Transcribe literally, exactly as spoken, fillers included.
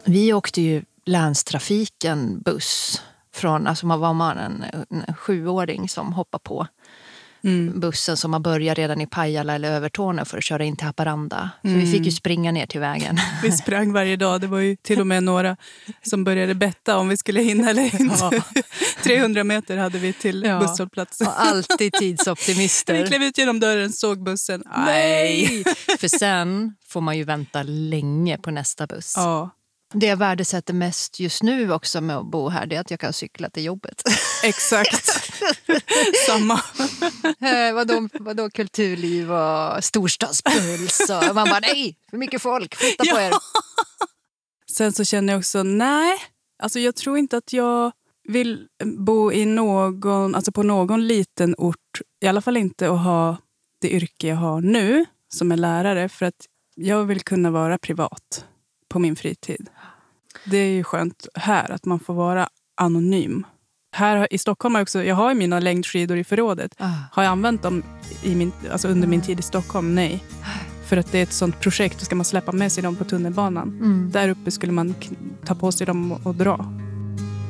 Vi åkte ju länstrafiken buss från, alltså man var man en, en sjuåring som hoppade på mm. bussen som man började redan i Pajala eller Övertorneå för att köra in till Haparanda. Mm. Så vi fick ju springa ner till vägen. Vi sprang varje dag. Det var ju till och med några som började betta om vi skulle hinna eller inte. Ja. trehundra meter hade vi till ja. busshållplatsen. Och alltid tidsoptimister. Vi klev ut genom dörren, såg bussen. Nej! För sen får man ju vänta länge på nästa buss. Ja. Det jag värdesätter mest just nu också med att bo här, det är att jag kan cykla till jobbet. Exakt. Samma. eh, vadå, vadå kulturliv och storstadspuls. Och man bara, nej, för mycket folk, flytta ja. på er. Sen så känner jag också, nej. Alltså jag tror inte att jag vill bo i någon, alltså på någon liten ort. I alla fall inte att ha det yrke jag har nu som är lärare. För att jag vill kunna vara privat på min fritid. Det är ju skönt här att man får vara anonym. Här i Stockholm har jag också, jag har ju mina längdskidor i förrådet. Ah. Har jag använt dem i min, alltså under min tid i Stockholm? Nej. För att det är ett sånt projekt, då ska man släppa med sig dem på tunnelbanan. Mm. Där uppe skulle man ta på sig dem och dra.